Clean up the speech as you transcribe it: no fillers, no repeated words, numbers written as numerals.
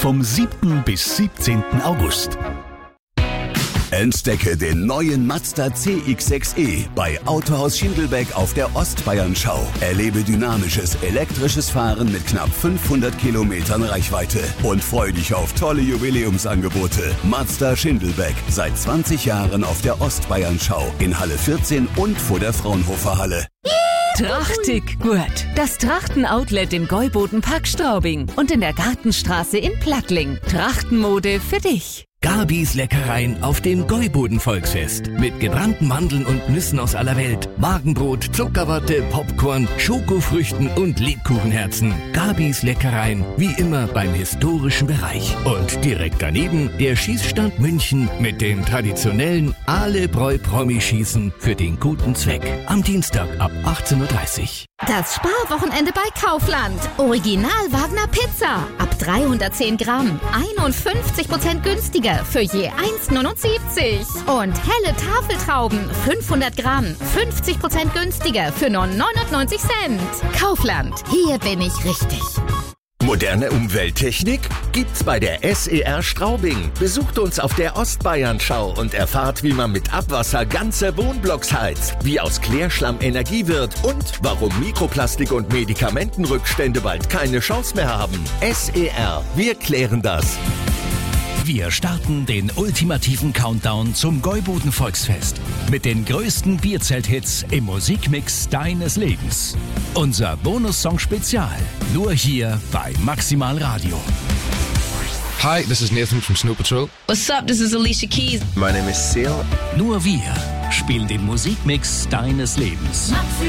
vom 7. bis 17. August. Entdecke den neuen Mazda CX-6e bei Autohaus Schindelbeck auf der Ostbayern-Schau. Erlebe dynamisches, elektrisches Fahren mit knapp 500 Kilometern Reichweite und freu dich auf tolle Jubiläumsangebote. Mazda Schindelbeck, seit 20 Jahren auf der Ostbayern-Schau in Halle 14 und vor der Fraunhofer Halle. Trachtig gut. Das Trachten-Outlet im Gäuboden-Park Straubing und in der Gartenstraße in Plattling. Trachtenmode für dich. Gabis Leckereien auf dem Gäuboden-Volksfest. Mit gebrannten Mandeln und Nüssen aus aller Welt. Wagenbrot, Zuckerwatte, Popcorn, Schokofrüchten und Lebkuchenherzen. Gabis Leckereien, wie immer beim historischen Bereich. Und direkt daneben der Schießstand München mit dem traditionellen Ahlebräu-Promi-Schießen für den guten Zweck. Am Dienstag ab 18:30 Uhr. Das Sparwochenende bei Kaufland. Original Wagner Pizza. Ab 310 Gramm. 51% günstiger für je 1,79. Und helle Tafeltrauben. 500 Gramm. 50% günstiger für nur 99 Cent. Kaufland. Hier bin ich richtig. Moderne Umwelttechnik gibt's bei der SER Straubing. Besucht uns auf der Ostbayern-Schau und erfahrt, wie man mit Abwasser ganze Wohnblocks heizt, wie aus Klärschlamm Energie wird und warum Mikroplastik und Medikamentenrückstände bald keine Chance mehr haben. SER, wir klären das. Wir starten den ultimativen Countdown zum Gäuboden Volksfest mit den größten Bierzelt-Hits im Musikmix deines Lebens. Unser Bonussong-Spezial, nur hier bei Maximal Radio. Hi, this is Nathan from Snow Patrol. What's up, this is Alicia Keys. My name is Seal. Nur wir spielen den Musikmix deines Lebens.